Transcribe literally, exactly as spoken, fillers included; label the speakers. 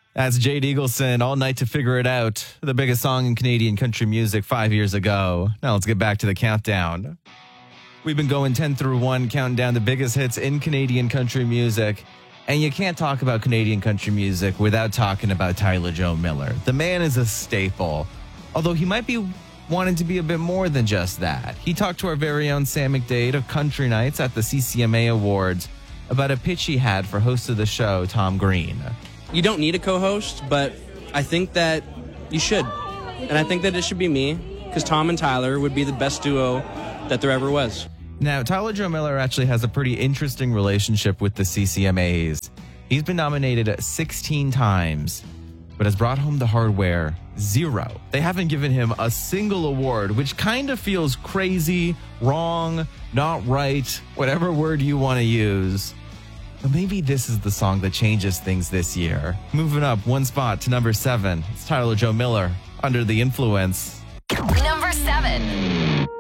Speaker 1: That's Jade Eagleson, All Night to Figure It Out, the biggest song in Canadian country music five years ago. Now let's get back to the countdown. We've been going ten through one, counting down the biggest hits in Canadian country music. And you can't talk about Canadian country music without talking about Tyler Joe Miller. The man is a staple, although he might be wanting to be a bit more than just that. He talked to our very own Sam McDade of Country Nights at the C C M A Awards about a pitch he had for host of the show, Tom Green.
Speaker 2: You don't need a co-host, but I think that you should. And I think that it should be me, because Tom and Tyler would be the best duo that there ever was.
Speaker 1: Now, Tyler Joe Miller actually has a pretty interesting relationship with the C C M As. He's been nominated sixteen times, but has brought home the hardware zero. They haven't given him a single award, which kind of feels crazy, wrong, not right, whatever word you want to use. But maybe this is the song that changes things this year. Moving up one spot to number seven, it's Tyler Joe Miller, Under the Influence.
Speaker 3: Number seven.